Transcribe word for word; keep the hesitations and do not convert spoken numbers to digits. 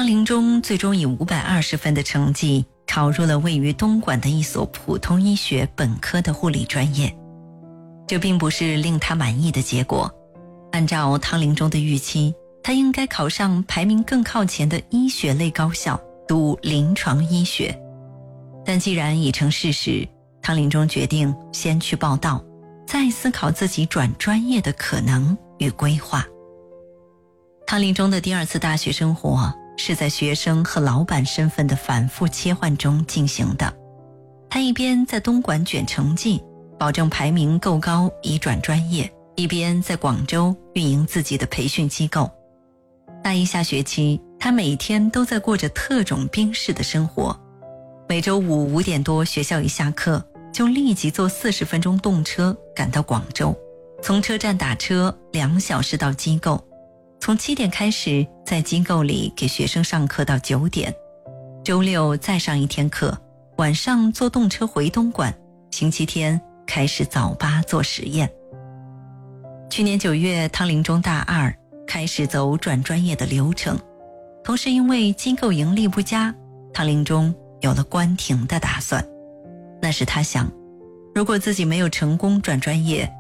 汤林中最终以五百二十分的成绩考入了位于东莞的一所普通医学本科的护理专业。这并不是令他满意的结果，按照汤林中的预期，他应该考上排名更靠前的医学类高校读临床医学。但既然已成事实，汤林中决定先去报到，再思考自己转专业的可能与规划。汤林中的第二次大学生活是在学生和老板身份的反复切换中进行的。他一边在东莞卷成绩，保证排名够高以转专业，一边在广州运营自己的培训机构。大一下学期，他每天都在过着特种兵式的生活。每周五五点多学校一下课，就立即坐四十分钟动车赶到广州，从车站打车两小时到机构，从七点开始在机构里给学生上课到九点，周六再上一天课，晚上坐动车回东莞，星期天开始早八做实验。去年九月，汤林中大二开始走转专业的流程，同时因为机构盈利不佳，汤林中有了关停的打算。那时他想，如果自己没有成功转专业，